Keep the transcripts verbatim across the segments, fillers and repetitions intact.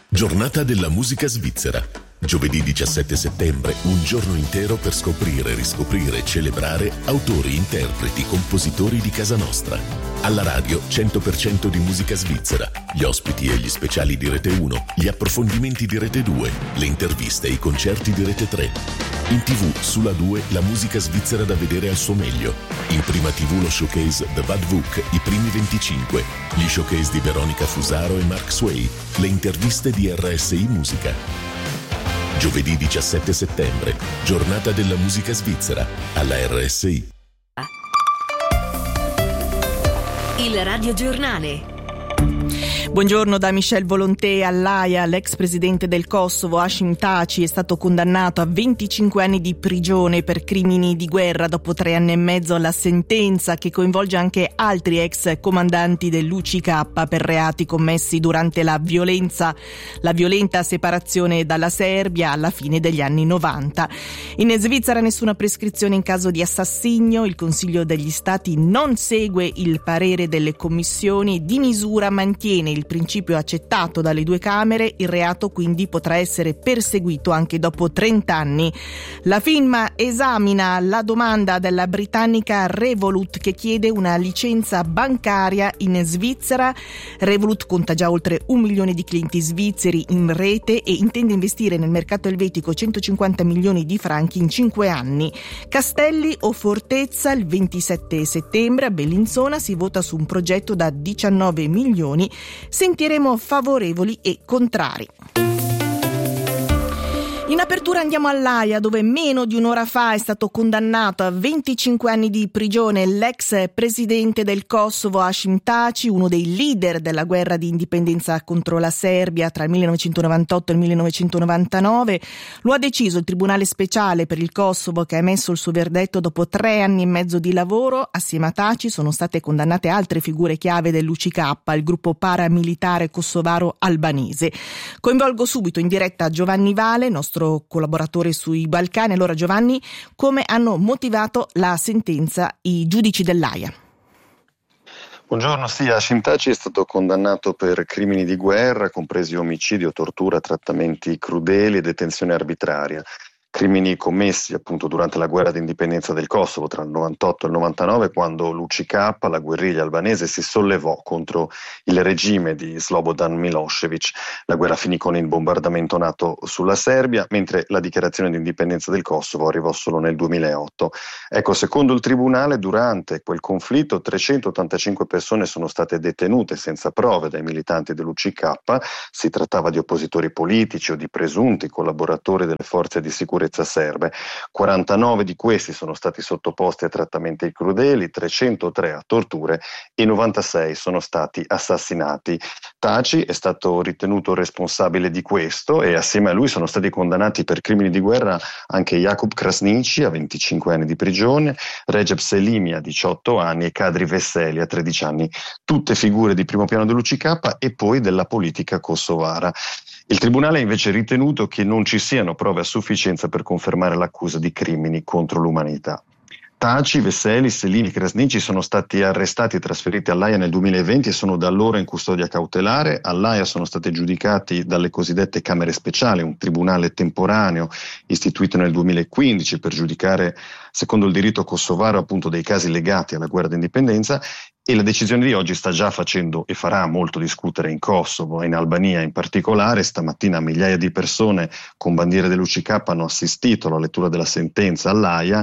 Giornata della musica svizzera. Giovedì diciassette settembre, un giorno intero per scoprire, riscoprire e celebrare autori, interpreti, compositori di casa nostra. Alla radio cento per cento di musica svizzera, gli ospiti e gli speciali di Rete uno, gli approfondimenti di Rete due, le interviste e i concerti di Rete tre. In tv sulla due la musica svizzera da vedere al suo meglio. In prima tv lo showcase The Bad Book, i primi venticinque, gli showcase di Veronica Fusaro e Mark Sway, le interviste di R S I Musica. Giovedì diciassette settembre, giornata della musica svizzera, alla R S I. Il Radio Giornale. Buongiorno da Michel Volonté. All'Aia, l'ex presidente del Kosovo Hashim Thaçi è stato condannato a venticinque anni di prigione per crimini di guerra dopo tre anni e mezzo alla sentenza che coinvolge anche altri ex comandanti dell'U C K per reati commessi durante la violenza, la violenta separazione dalla Serbia alla fine degli anni novanta. In Svizzera nessuna prescrizione in caso di assassinio. Il Consiglio degli Stati non segue il parere delle commissioni di misura, mantiene il principio accettato dalle due Camere, il reato quindi potrà essere perseguito anche dopo trenta anni. La FINMA esamina la domanda della britannica Revolut che chiede una licenza bancaria in Svizzera. Revolut conta già oltre un milione di clienti svizzeri in rete e intende investire nel mercato elvetico centocinquanta milioni di franchi in cinque anni. Castelli o Fortezza? Il ventisette settembre a Bellinzona si vota su un progetto da diciannove milioni. Sentiremo favorevoli e contrari. In apertura andiamo all'Aia, dove meno di un'ora fa è stato condannato a venticinque anni di prigione l'ex presidente del Kosovo Hashim Thaçi, uno dei leader della guerra di indipendenza contro la Serbia tra il millenovecentonovantotto e il millenovecentonovantanove. Lo ha deciso il Tribunale Speciale per il Kosovo, che ha emesso il suo verdetto dopo tre anni e mezzo di lavoro. Assieme a Thaçi sono state condannate altre figure chiave dell'U C K, il gruppo paramilitare kosovaro albanese. Coinvolgo subito in diretta Giovanni Vale, nostro collaboratore sui Balcani. Allora Giovanni, come hanno motivato la sentenza i giudici dell'Aia? Buongiorno, sì, Hashim Thaçi è stato condannato per crimini di guerra, compresi omicidio, tortura, trattamenti crudeli e detenzione arbitraria. Crimini commessi appunto durante la guerra di indipendenza del Kosovo tra il novantotto e il novantanove, quando l'U C K, la guerriglia albanese, si sollevò contro il regime di Slobodan Milošević. La guerra finì con il bombardamento NATO sulla Serbia, mentre la dichiarazione di indipendenza del Kosovo arrivò solo nel duemilaotto. Ecco, secondo il tribunale, durante quel conflitto trecentottantacinque persone sono state detenute senza prove dai militanti dell'U C K. Si trattava di oppositori politici o di presunti collaboratori delle forze di sicurezza serbe. quarantanove di questi sono stati sottoposti a trattamenti crudeli, trecentotré a torture e novantasei sono stati assassinati. Thaçi è stato ritenuto responsabile di questo e assieme a lui sono stati condannati per crimini di guerra anche Jakub Krasniqi a venticinque anni di prigione, Recep Selimi a diciotto anni e Kadri Veseli a tredici anni, tutte figure di primo piano dell'U C K e poi della politica kosovara. Il tribunale ha invece ritenuto che non ci siano prove a sufficienza per confermare l'accusa di crimini contro l'umanità. Thaçi, Veseli, Selimi e Krasniqi sono stati arrestati e trasferiti all'Aia nel duemilaventi e sono da allora in custodia cautelare. All'Aia sono stati giudicati dalle cosiddette Camere Speciali, un tribunale temporaneo istituito nel duemilaquindici per giudicare, secondo il diritto kosovaro, appunto dei casi legati alla guerra d'indipendenza. E la decisione di oggi sta già facendo e farà molto discutere in Kosovo, in Albania in particolare. Stamattina migliaia di persone con bandiere dell'U C K hanno assistito alla lettura della sentenza all'Aia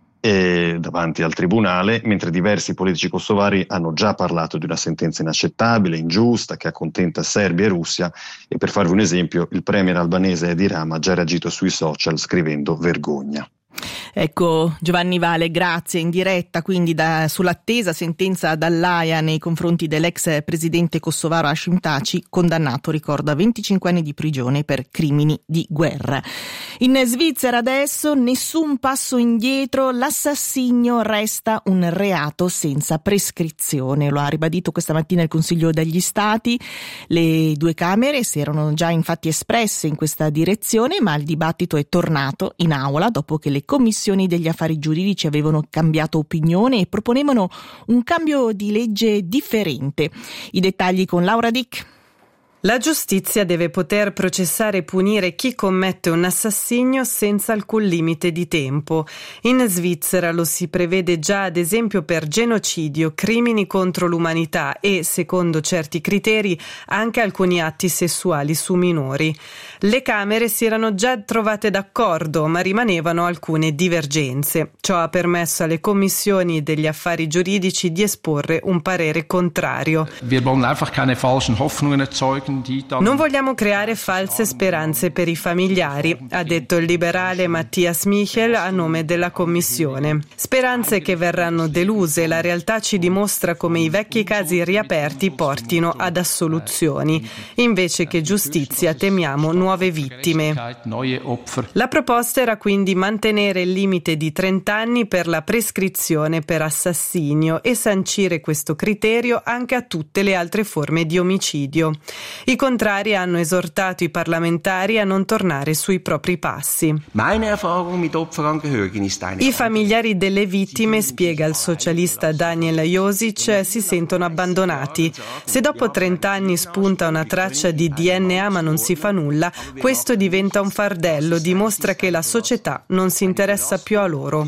e davanti al tribunale, mentre diversi politici kosovari hanno già parlato di una sentenza inaccettabile, ingiusta, che accontenta Serbia e Russia. E per farvi un esempio, il premier albanese Edi Rama ha già reagito sui social scrivendo vergogna. Ecco Giovanni Vale, grazie. In diretta quindi da, sull'attesa sentenza dall'Aia nei confronti dell'ex presidente kosovaro Hashim Thaçi, condannato, ricordo, a venticinque anni di prigione per crimini di guerra. In Svizzera adesso nessun passo indietro, l'assassinio resta un reato senza prescrizione, lo ha ribadito questa mattina il Consiglio degli Stati. Le due Camere si erano già infatti espresse in questa direzione, ma il dibattito è tornato in aula dopo che le commissioni degli affari giuridici avevano cambiato opinione e proponevano un cambio di legge differente. I dettagli con Laura Dick. La giustizia deve poter processare e punire chi commette un assassinio senza alcun limite di tempo. In Svizzera lo si prevede già ad esempio per genocidio, crimini contro l'umanità e, secondo certi criteri, anche alcuni atti sessuali su minori. Le Camere si erano già trovate d'accordo, ma rimanevano alcune divergenze. Ciò ha permesso alle commissioni degli affari giuridici di esporre un parere contrario. Wir wollen einfach keine falschen Hoffnungen erzeugen. Non vogliamo creare false speranze per i familiari, ha detto il liberale Matthias Michel a nome della Commissione. Speranze che verranno deluse, la realtà ci dimostra come i vecchi casi riaperti portino ad assoluzioni. Invece che giustizia temiamo nuove vittime. La proposta era quindi mantenere il limite di trenta anni per la prescrizione per assassinio e sancire questo criterio anche a tutte le altre forme di omicidio. I contrari hanno esortato i parlamentari a non tornare sui propri passi. I familiari delle vittime, spiega il socialista Daniel Josic, si sentono abbandonati. Se dopo trenta anni spunta una traccia di D N A ma non si fa nulla, questo diventa un fardello, dimostra che la società non si interessa più a loro.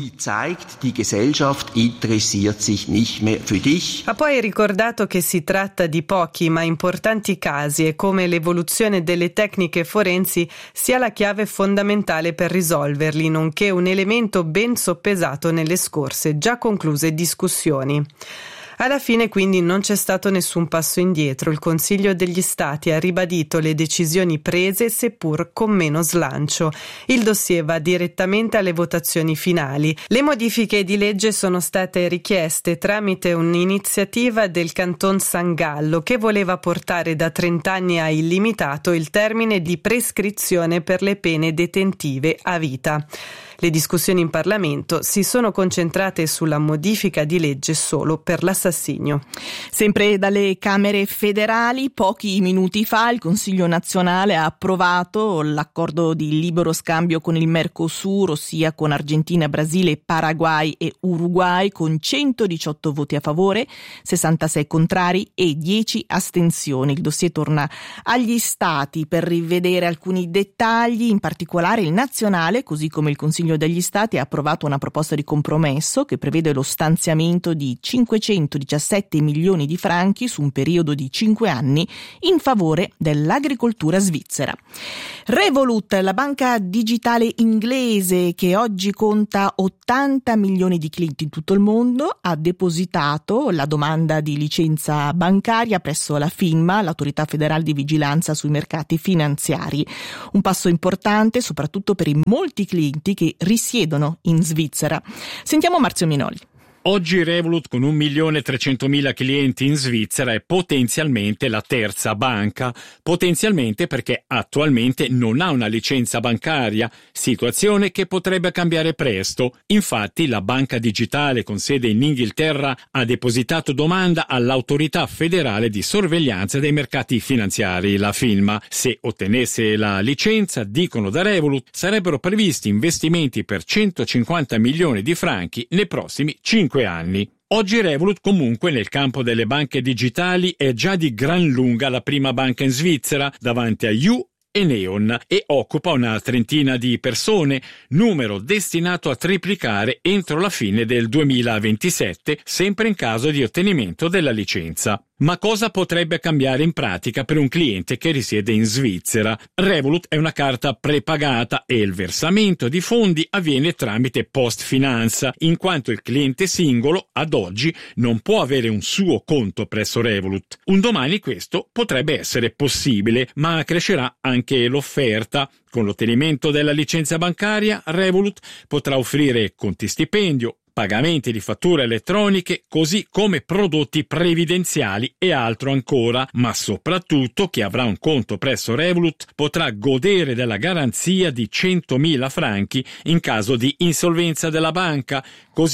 Ha poi ricordato che si tratta di pochi ma importanti casi e come l'evoluzione delle tecniche forensi sia la chiave fondamentale per risolverli, nonché un elemento ben soppesato nelle scorse già concluse discussioni. Alla fine quindi non c'è stato nessun passo indietro. Il Consiglio degli Stati ha ribadito le decisioni prese, seppur con meno slancio. Il dossier va direttamente alle votazioni finali. Le modifiche di legge sono state richieste tramite un'iniziativa del Canton San Gallo che voleva portare da trenta anni a illimitato il termine di prescrizione per le pene detentive a vita. Le discussioni in Parlamento si sono concentrate sulla modifica di legge solo per l'assassinio. Sempre dalle Camere federali, pochi minuti fa il Consiglio nazionale ha approvato l'accordo di libero scambio con il Mercosur, ossia con Argentina, Brasile, Paraguay e Uruguay, con centodiciotto voti a favore, sessantasei contrari e dieci astensioni. Il dossier torna agli Stati per rivedere alcuni dettagli, in particolare il nazionale, così come il Consiglio degli Stati ha approvato una proposta di compromesso che prevede lo stanziamento di cinquecentodiciassette milioni di franchi su un periodo di cinque anni in favore dell'agricoltura svizzera. Revolut, la banca digitale inglese che oggi conta ottanta milioni di clienti in tutto il mondo, ha depositato la domanda di licenza bancaria presso la FINMA, l'autorità federale di vigilanza sui mercati finanziari. Un passo importante soprattutto per i molti clienti che risiedono in Svizzera. Sentiamo Marzio Minoli. Oggi Revolut, con un milione trecentomila clienti in Svizzera, è potenzialmente la terza banca, potenzialmente perché attualmente non ha una licenza bancaria, situazione che potrebbe cambiare presto. Infatti la banca digitale con sede in Inghilterra ha depositato domanda all'autorità federale di sorveglianza dei mercati finanziari, la FINMA. Se ottenesse la licenza, dicono da Revolut, sarebbero previsti investimenti per centocinquanta milioni di franchi nei prossimi cinque anni. Oggi Revolut comunque nel campo delle banche digitali è già di gran lunga la prima banca in Svizzera davanti a You e Neon e occupa una trentina di persone, numero destinato a triplicare entro la fine del duemilaventisette, sempre in caso di ottenimento della licenza. Ma cosa potrebbe cambiare in pratica per un cliente che risiede in Svizzera? Revolut è una carta prepagata e il versamento di fondi avviene tramite Postfinanza, in quanto il cliente singolo, ad oggi, non può avere un suo conto presso Revolut. Un domani questo potrebbe essere possibile, ma crescerà anche l'offerta. Con l'ottenimento della licenza bancaria, Revolut potrà offrire conti stipendio, pagamenti di fatture elettroniche, così come prodotti previdenziali e altro ancora, ma soprattutto chi avrà un conto presso Revolut potrà godere della garanzia di centomila franchi in caso di insolvenza della banca, così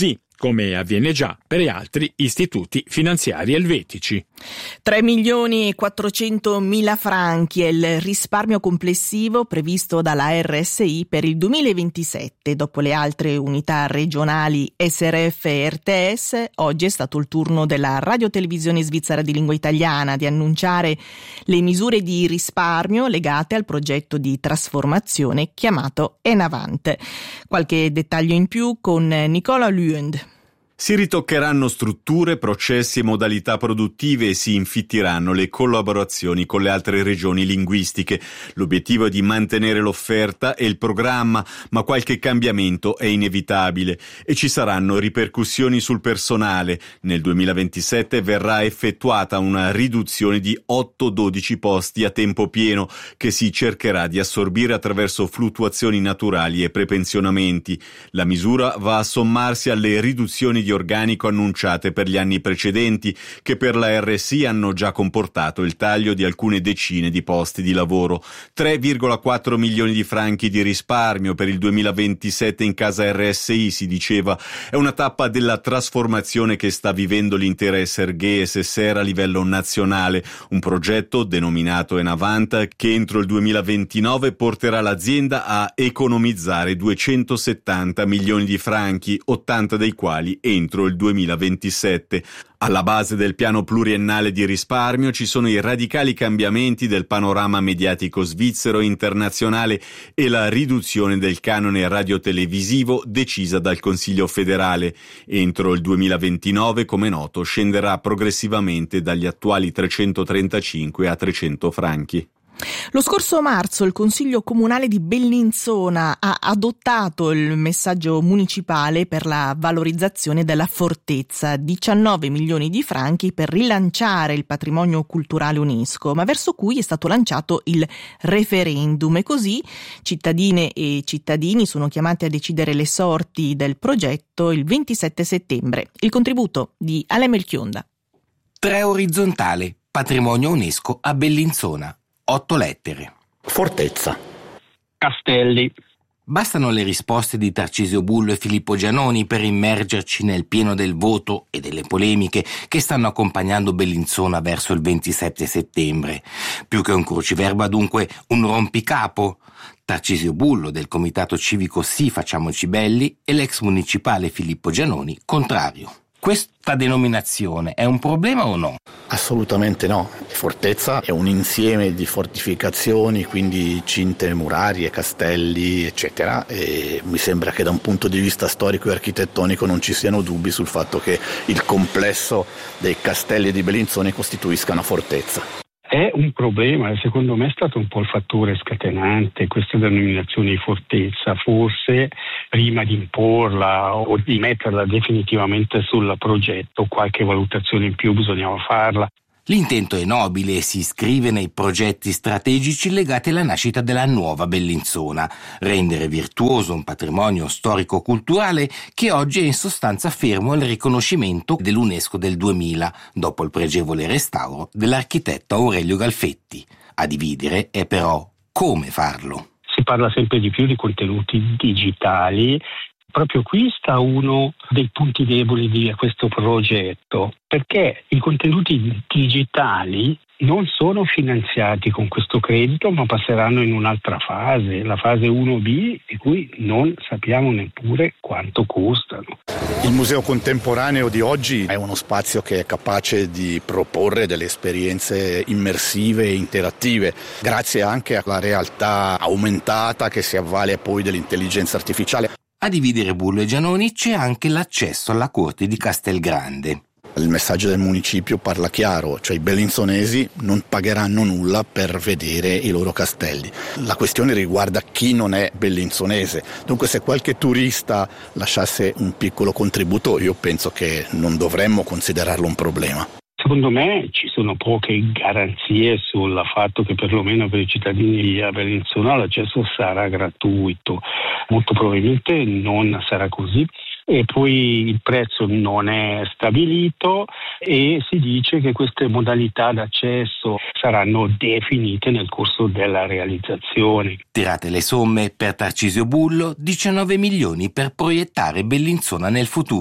come avviene già per altri istituti finanziari elvetici. tre milioni e quattrocentomila franchi è il risparmio complessivo previsto dalla R S I per il duemilaventisette. Dopo le altre unità regionali S R F e R T S, oggi è stato il turno della radiotelevisione svizzera di lingua italiana di annunciare le misure di risparmio legate al progetto di trasformazione chiamato Enavant. Qualche dettaglio in più con Nicola Lüend. Si ritoccheranno strutture, processi e modalità produttive e si infittiranno le collaborazioni con le altre regioni linguistiche. L'obiettivo è di mantenere l'offerta e il programma, ma qualche cambiamento è inevitabile e ci saranno ripercussioni sul personale. Nel duemilaventisette verrà effettuata una riduzione di otto dodici posti a tempo pieno che si cercherà di assorbire attraverso fluttuazioni naturali e prepensionamenti. La misura va a sommarsi alle riduzioni di organico annunciate per gli anni precedenti, che per la R S I hanno già comportato il taglio di alcune decine di posti di lavoro. tre virgola quattro milioni di franchi di risparmio per il duemilaventisette in casa R S I, si diceva. È una tappa della trasformazione che sta vivendo l'intera S R G e S S R a livello nazionale, un progetto denominato Enavant che entro il duemilaventinove porterà l'azienda a economizzare duecentosettanta milioni di franchi, ottanta dei quali entro il duemilaventisette. Alla base del piano pluriennale di risparmio ci sono i radicali cambiamenti del panorama mediatico svizzero e internazionale e la riduzione del canone radiotelevisivo decisa dal Consiglio federale. Entro il duemilaventinove, come noto, scenderà progressivamente dagli attuali trecentotrentacinque a trecento franchi. Lo scorso marzo il Consiglio Comunale di Bellinzona ha adottato il messaggio municipale per la valorizzazione della fortezza, diciannove milioni di franchi per rilanciare il patrimonio culturale UNESCO, ma verso cui è stato lanciato il referendum e così cittadine e cittadini sono chiamati a decidere le sorti del progetto il ventisette settembre. Il contributo di Ale Melchionda. tre orizzontale, patrimonio UNESCO a Bellinzona. Otto lettere. Fortezza. Castelli. Bastano le risposte di Tarcisio Bullo e Filippo Gianoni per immergerci nel pieno del voto e delle polemiche che stanno accompagnando Bellinzona verso il ventisette settembre. Più che un cruciverba, dunque, un rompicapo. Tarcisio Bullo del Comitato Civico Sì Facciamoci Belli e l'ex municipale Filippo Gianoni contrario. Questa denominazione è un problema o no? Assolutamente no. Fortezza è un insieme di fortificazioni, quindi cinte murarie, castelli, eccetera, e mi sembra che da un punto di vista storico e architettonico non ci siano dubbi sul fatto che il complesso dei castelli di Bellinzona costituisca una fortezza. È un problema, secondo me è stato un po' il fattore scatenante questa denominazione di fortezza, forse prima di imporla o di metterla definitivamente sul progetto, qualche valutazione in più bisognava farla. L'intento è nobile e si iscrive nei progetti strategici legati alla nascita della nuova Bellinzona, rendere virtuoso un patrimonio storico-culturale che oggi è in sostanza fermo al riconoscimento dell'UNESCO del duemila, dopo il pregevole restauro dell'architetto Aurelio Galfetti. A dividere è però come farlo. Si parla sempre di più di contenuti digitali. Proprio qui sta uno dei punti deboli di questo progetto, perché i contenuti digitali non sono finanziati con questo credito, ma passeranno in un'altra fase, la fase uno B, di cui non sappiamo neppure quanto costano. Il museo contemporaneo di oggi è uno spazio che è capace di proporre delle esperienze immersive e interattive, grazie anche alla realtà aumentata che si avvale poi dell'intelligenza artificiale. A dividere Bullo e Gianoni c'è anche l'accesso alla corte di Castelgrande. Il messaggio del municipio parla chiaro, cioè i bellinzonesi non pagheranno nulla per vedere i loro castelli. La questione riguarda chi non è bellinzonese, dunque se qualche turista lasciasse un piccolo contributo io penso che non dovremmo considerarlo un problema. Secondo me ci sono poche garanzie sul fatto che perlomeno per i cittadini di Bellinzona l'accesso sarà gratuito. Molto probabilmente non sarà così. E poi il prezzo non è stabilito e si dice che queste modalità d'accesso saranno definite nel corso della realizzazione. Tirate le somme per Tarcisio Bullo, diciannove milioni per proiettare Bellinzona nel futuro.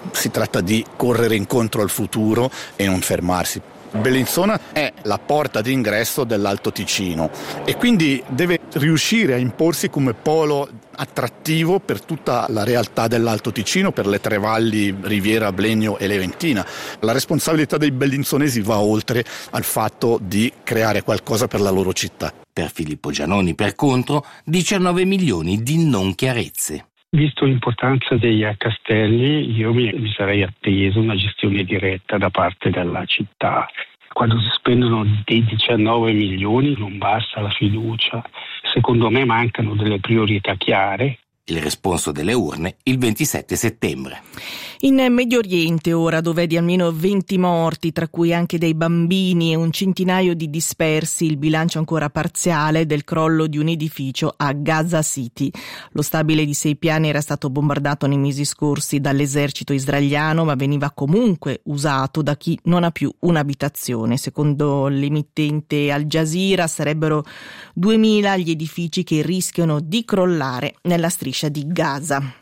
Si tratta di correre incontro al futuro e non fermarsi. Bellinzona è la porta d'ingresso dell'Alto Ticino e quindi deve riuscire a imporsi come polo attrattivo per tutta la realtà dell'Alto Ticino, per le tre valli Riviera, Blegno e Leventina. La responsabilità dei bellinzonesi va oltre al fatto di creare qualcosa per la loro città. Per Filippo Giannoni, per contro, diciannove milioni di non chiarezze. Visto l'importanza dei castelli, io mi, mi sarei atteso una gestione diretta da parte della città. Quando si spendono dei diciannove milioni non basta la fiducia. Secondo me mancano delle priorità chiare. Il responso delle urne il ventisette settembre. In Medio Oriente ora, dove è di almeno venti morti, tra cui anche dei bambini e un centinaio di dispersi, il bilancio ancora parziale del crollo di un edificio a Gaza City. Lo stabile di sei piani era stato bombardato nei mesi scorsi dall'esercito israeliano, ma veniva comunque usato da chi non ha più un'abitazione. Secondo l'emittente Al Jazeera sarebbero duemila gli edifici che rischiano di crollare nella striscia di Gaza.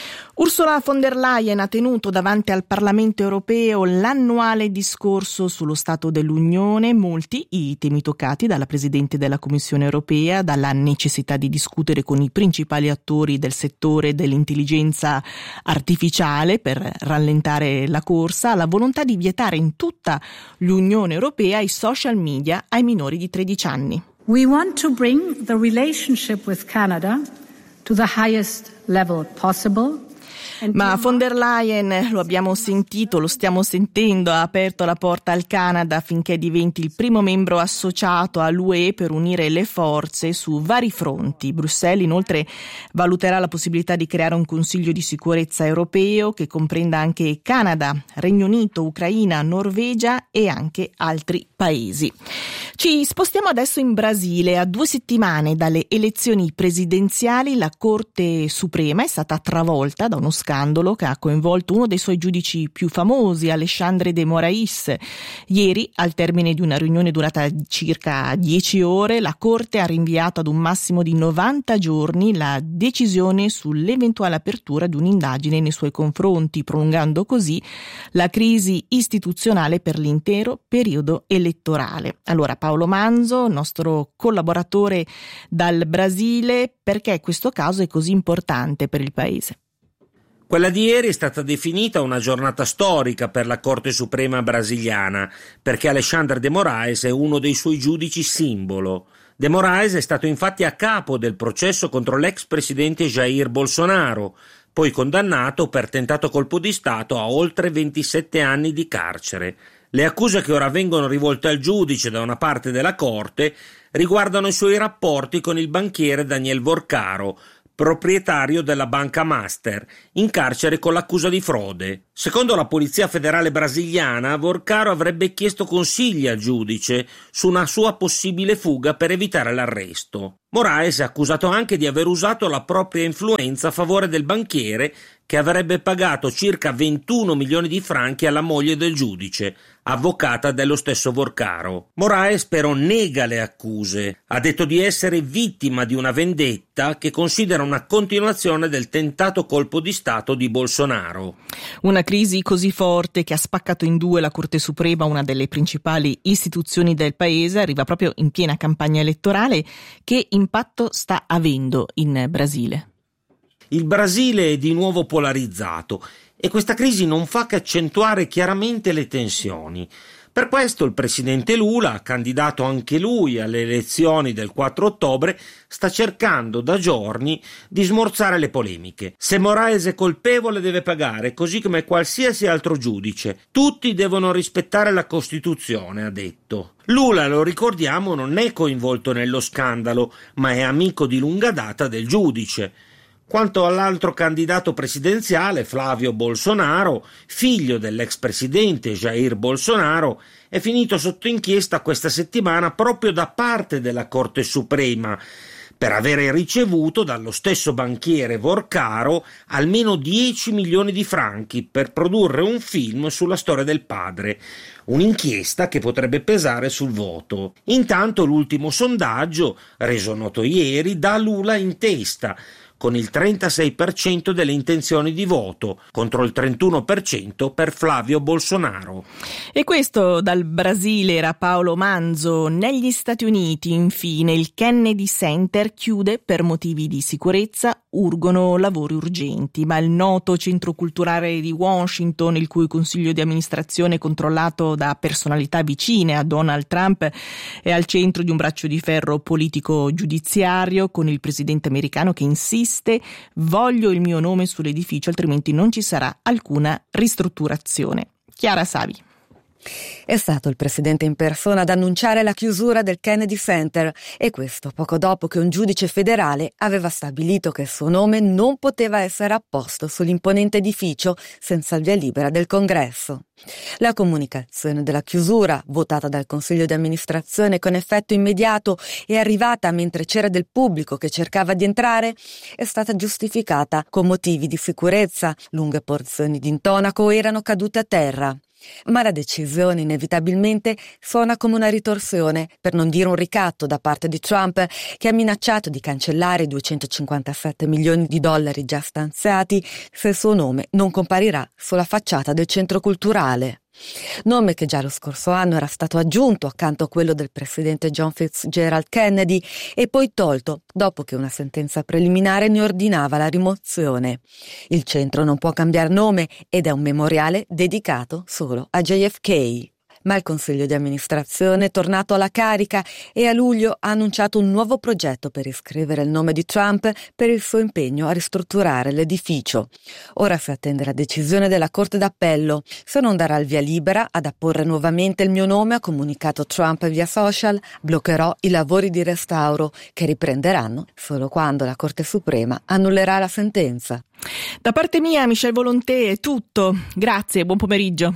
Ursula von der Leyen ha tenuto davanti al Parlamento europeo l'annuale discorso sullo Stato dell'Unione, molti i temi toccati dalla Presidente della Commissione europea, dalla necessità di discutere con i principali attori del settore dell'intelligenza artificiale per rallentare la corsa, alla volontà di vietare in tutta l'Unione europea i social media ai minori di tredici anni. We want to bring the relationship with Canada to the highest level possible. Ma von der Leyen, lo abbiamo sentito, lo stiamo sentendo, ha aperto la porta al Canada affinché diventi il primo membro associato all'U E per unire le forze su vari fronti. Bruxelles inoltre valuterà la possibilità di creare un Consiglio di sicurezza europeo che comprenda anche Canada, Regno Unito, Ucraina, Norvegia e anche altri paesi. Ci spostiamo adesso in Brasile. A due settimane dalle elezioni presidenziali la Corte Suprema è stata travolta da uno scandalo che ha coinvolto uno dei suoi giudici più famosi, Alexandre de Moraes. Ieri, al termine di una riunione durata circa dieci ore, la Corte ha rinviato ad un massimo di novanta giorni la decisione sull'eventuale apertura di un'indagine nei suoi confronti, prolungando così la crisi istituzionale per l'intero periodo elettorale. Allora, Paolo Manzo, nostro collaboratore dal Brasile, perché questo caso è così importante per il paese? Quella di ieri è stata definita una giornata storica per la Corte Suprema brasiliana, perché Alexandre de Moraes è uno dei suoi giudici simbolo. De Moraes è stato infatti a capo del processo contro l'ex presidente Jair Bolsonaro, poi condannato per tentato colpo di Stato a oltre ventisette anni di carcere. Le accuse che ora vengono rivolte al giudice da una parte della Corte riguardano i suoi rapporti con il banchiere Daniel Vorcaro, proprietario della Banca Master, in carcere con l'accusa di frode. Secondo la Polizia Federale brasiliana, Vorcaro avrebbe chiesto consigli al giudice su una sua possibile fuga per evitare l'arresto. Moraes è accusato anche di aver usato la propria influenza a favore del banchiere, che avrebbe pagato circa ventuno milioni di franchi alla moglie del giudice, avvocata dello stesso Vorcaro. Moraes però nega le accuse. Ha detto di essere vittima di una vendetta che considera una continuazione del tentato colpo di Stato di Bolsonaro. Una crisi così forte che ha spaccato in due la Corte Suprema, una delle principali istituzioni del paese, arriva proprio in piena campagna elettorale. Che impatto sta avendo in Brasile? Il Brasile è di nuovo polarizzato e questa crisi non fa che accentuare chiaramente le tensioni. Per questo il presidente Lula, candidato anche lui alle elezioni del quattro ottobre, sta cercando da giorni di smorzare le polemiche. Se Moraes è colpevole deve pagare, così come qualsiasi altro giudice. Tutti devono rispettare la Costituzione, ha detto. Lula, lo ricordiamo, non è coinvolto nello scandalo, ma è amico di lunga data del giudice. Quanto all'altro candidato presidenziale, Flavio Bolsonaro, figlio dell'ex presidente Jair Bolsonaro, è finito sotto inchiesta questa settimana proprio da parte della Corte Suprema per avere ricevuto dallo stesso banchiere Vorcaro almeno dieci milioni di franchi per produrre un film sulla storia del padre, un'inchiesta che potrebbe pesare sul voto. Intanto l'ultimo sondaggio, reso noto ieri, dà Lula in testa, con il trentasei per cento delle intenzioni di voto, contro il trentuno per cento per Flavio Bolsonaro. E questo dal Brasile era Paolo Manzo. Negli Stati Uniti, infine, il Kennedy Center chiude per motivi di sicurezza, urgono lavori urgenti, ma il noto centro culturale di Washington, il cui consiglio di amministrazione è controllato da personalità vicine a Donald Trump, è al centro di un braccio di ferro politico-giudiziario con il presidente americano che insiste: voglio il mio nome sull'edificio, altrimenti non ci sarà alcuna ristrutturazione. Chiara Savi. È stato il presidente in persona ad annunciare la chiusura del Kennedy Center, e questo poco dopo che un giudice federale aveva stabilito che il suo nome non poteva essere apposto sull'imponente edificio senza il via libera del Congresso. La comunicazione della chiusura, votata dal Consiglio di amministrazione con effetto immediato e arrivata mentre c'era del pubblico che cercava di entrare, è stata giustificata con motivi di sicurezza. Lunghe porzioni di intonaco erano cadute a terra. Ma la decisione inevitabilmente suona come una ritorsione, per non dire un ricatto da parte di Trump, che ha minacciato di cancellare i duecentocinquantasette milioni di dollari già stanziati se il suo nome non comparirà sulla facciata del centro culturale. Nome che già lo scorso anno era stato aggiunto accanto a quello del presidente John Fitzgerald Kennedy e poi tolto dopo che una sentenza preliminare ne ordinava la rimozione. Il centro non può cambiare nome ed è un memoriale dedicato solo a J F K. Ma il Consiglio di amministrazione è tornato alla carica e a luglio ha annunciato un nuovo progetto per iscrivere il nome di Trump per il suo impegno a ristrutturare l'edificio. Ora si attende la decisione della Corte d'Appello. Se non darà il via libera ad apporre nuovamente il mio nome, ha comunicato Trump via social, bloccherò i lavori di restauro che riprenderanno solo quando la Corte Suprema annullerà la sentenza. Da parte mia, Michel Volonté, è tutto. Grazie, buon pomeriggio.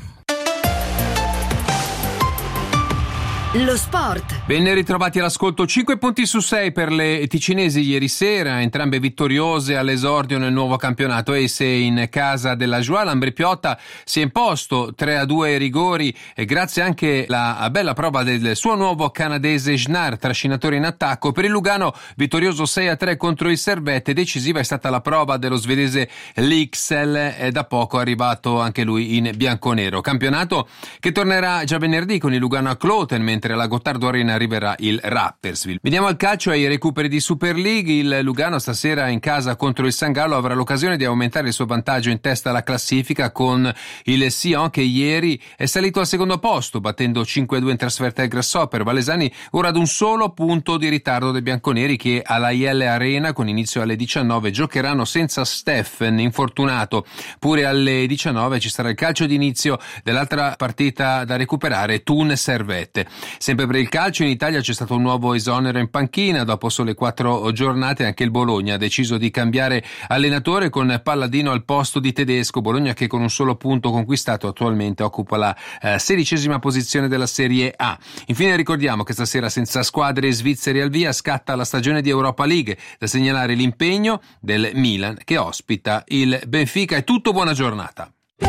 Lo sport. Ben ritrovati all'ascolto. Cinque punti su sei per le ticinesi ieri sera, entrambe vittoriose all'esordio nel nuovo campionato. Esse in casa della Joie, l'Ambri Piotta si è imposto tre a due ai rigori e grazie anche alla bella prova del suo nuovo canadese Jnár, trascinatore in attacco. Per il Lugano vittorioso sei a tre contro il Servette. Decisiva è stata la prova dello svedese Lycksell, e da poco è arrivato anche lui in bianconero. Campionato che tornerà già venerdì con il Lugano a Kloten, mentre alla Gottardo Arena arriverà il Rapperswil. Veniamo al calcio e ai recuperi di Super League. Il Lugano stasera in casa contro il San Gallo avrà l'occasione di aumentare il suo vantaggio in testa alla classifica con il Sion che ieri è salito al secondo posto battendo cinque a due in trasferta al Grasshopper. Valesani ora ad un solo punto di ritardo dei bianconeri che alla I L Arena con inizio alle diciannove giocheranno senza Steffen infortunato. Pure alle diciannove ci sarà il calcio di inizio dell'altra partita da recuperare, Thun Servette. Sempre per il calcio in Italia c'è stato un nuovo esonero in panchina. Dopo sole quattro giornate anche il Bologna ha deciso di cambiare allenatore con Palladino al posto di Tedesco. Bologna che con un solo punto conquistato attualmente occupa la eh, sedicesima posizione della Serie A. Infine ricordiamo che stasera senza squadre svizzere al via scatta la stagione di Europa League. Da segnalare l'impegno del Milan che ospita il Benfica. È tutto, buona giornata.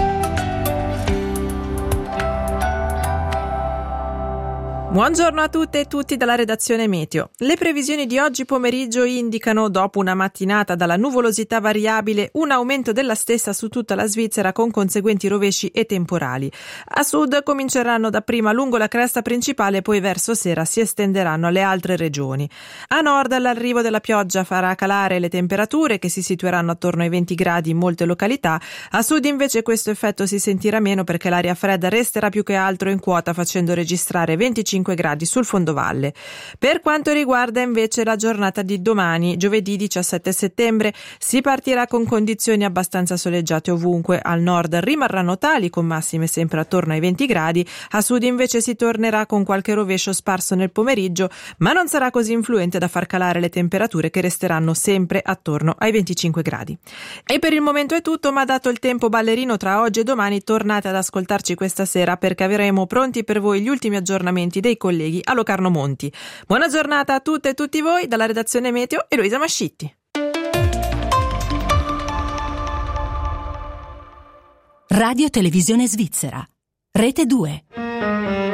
Buongiorno a tutte e tutti dalla redazione Meteo. Le previsioni di oggi pomeriggio indicano, dopo una mattinata dalla nuvolosità variabile, un aumento della stessa su tutta la Svizzera con conseguenti rovesci e temporali. A sud cominceranno dapprima lungo la cresta principale, poi verso sera si estenderanno alle altre regioni. A nord l'arrivo della pioggia farà calare le temperature che si situeranno attorno ai venti gradi in molte località. A sud invece questo effetto si sentirà meno perché l'aria fredda resterà più che altro in quota facendo registrare venticinque gradi sul fondovalle. Per quanto riguarda invece la giornata di domani, giovedì diciassette settembre, si partirà con condizioni abbastanza soleggiate ovunque. Al nord rimarranno tali con massime sempre attorno ai venti gradi, a sud invece si tornerà con qualche rovescio sparso nel pomeriggio, ma non sarà così influente da far calare le temperature che resteranno sempre attorno ai venticinque gradi. E per il momento è tutto, ma dato il tempo ballerino tra oggi e domani tornate ad ascoltarci questa sera perché avremo pronti per voi gli ultimi aggiornamenti dei colleghi a Locarno Monti. Buona giornata a tutte e tutti voi dalla redazione Meteo, Eloisa Mascitti. Radio Televisione Svizzera, Rete due.